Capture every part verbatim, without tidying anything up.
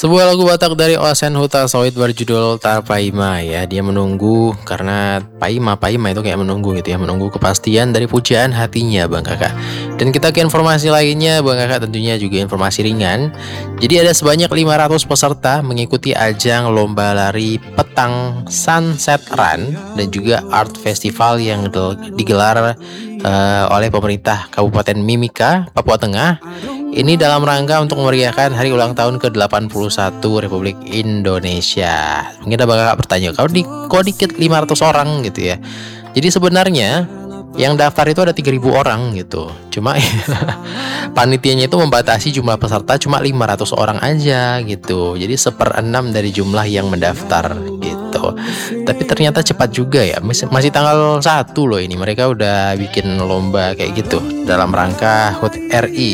Sebuah lagu Batak dari Osen Huta Sawit berjudul Tapaima ya. Dia menunggu karena Paima Paima itu kayak menunggu gitu ya, menunggu kepastian dari pujaan hatinya Bang Kakak. Dan kita ke informasi lainnya Bang Kakak, tentunya juga informasi ringan. Jadi ada sebanyak lima ratus peserta mengikuti ajang lomba lari petang Sunset Run dan juga Art Festival yang digelar uh, oleh pemerintah Kabupaten Mimika, Papua Tengah. Ini dalam rangka untuk memeriahkan hari ulang tahun ke delapan puluh satu Republik Indonesia. Mungkin ada bakal bertanya, kalau di kok dikit lima ratus orang gitu ya. Jadi sebenarnya yang daftar itu ada tiga ribu orang gitu. Cuma panitianya itu membatasi jumlah peserta cuma lima ratus orang aja gitu. Jadi seperenam dari jumlah yang mendaftar gitu. Tapi ternyata cepat juga ya. Masih tanggal satu loh ini. Mereka udah bikin lomba kayak gitu dalam rangka H U T R I.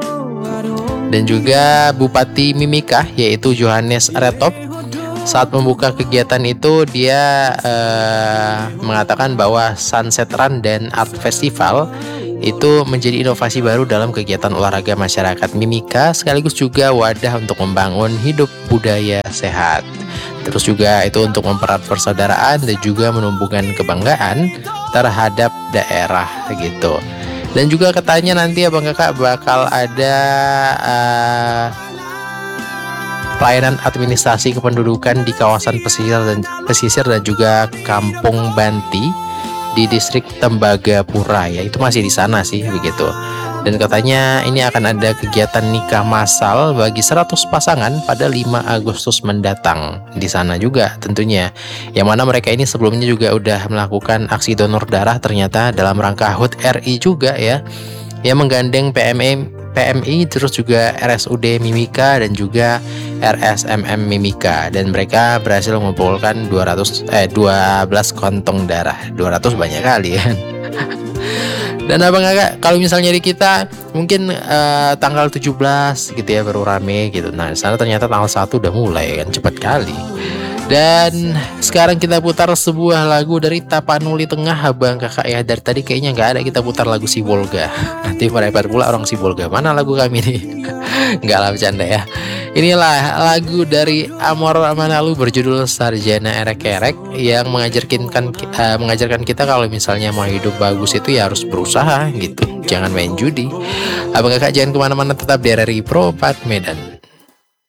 Dan juga Bupati Mimika yaitu Johannes Retop saat membuka kegiatan itu dia eh, mengatakan bahwa Sunset Run dan Art Festival itu menjadi inovasi baru dalam kegiatan olahraga masyarakat Mimika, sekaligus juga wadah untuk membangun hidup budaya sehat. Terus juga itu untuk mempererat persaudaraan dan juga menumbuhkan kebanggaan terhadap daerah gitu. Dan juga katanya nanti ya Bang Kakak bakal ada uh, pelayanan administrasi kependudukan di kawasan pesisir dan pesisir dan juga Kampung Banti di distrik Tembagapura ya. Itu masih di sana sih begitu. Dan katanya ini akan ada kegiatan nikah massal bagi seratus pasangan pada lima Agustus mendatang di sana juga tentunya. Yang mana mereka ini sebelumnya juga udah melakukan aksi donor darah ternyata dalam rangka H U T R I juga ya. Yang menggandeng P M I, P M I terus juga R S U D Mimika dan juga R S M M Mimika, dan mereka berhasil mengumpulkan dua ratus eh dua belas kantong darah. dua ratus banyak kali kan. Dan abang kakak, kalau misalnya di kita mungkin uh, tanggal tujuh belas gitu ya baru rame gitu. Nah, di sana ternyata tanggal satu udah mulai kan, cepat kali. Dan sekarang kita putar sebuah lagu dari Tapanuli Tengah abang kakak ya. Dari tadi kayaknya nggak ada kita putar lagu Sibolga. Nanti pada pula orang Sibolga, mana lagu kami nih? Nggak lah, bercanda ya. Inilah lagu dari Amor Manalu berjudul Sarjana Erek-Erek yang mengajarkan kan, uh, mengajarkan kita kalau misalnya mau hidup bagus itu ya harus berusaha gitu. Jangan main judi. Abang kakak jangan kemana-mana, tetap di R R I Pro empat Medan.